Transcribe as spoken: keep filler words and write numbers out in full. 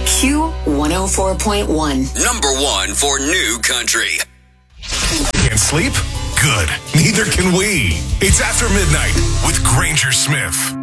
Q one oh four point one. Number one for new country. Can't sleep? Good. Neither can we. It's After Midnight with Granger Smith.